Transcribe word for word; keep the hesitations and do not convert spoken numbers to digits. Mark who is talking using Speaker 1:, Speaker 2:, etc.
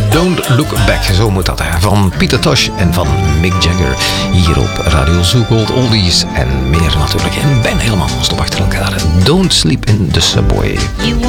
Speaker 1: Don't Look Back, zo moet dat, hè. Van Peter Tosh en van Mick Jagger. Hier op Radio Zoo Gold Oldies en meer natuurlijk. En Ben helemaal non-stop achter elkaar. Don't Sleep in the Subway.
Speaker 2: You